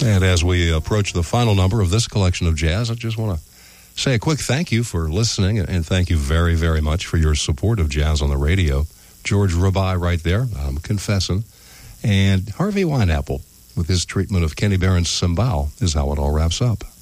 And as we approach the final number of this collection of jazz, I just want to say a quick thank you for listening, and thank you very, very much for your support of Jazz on the Radio. George Rabai right there, I'm confessing, and Harvey Wineapple with his treatment of Kenny Barron's Cymbal is how it all wraps up.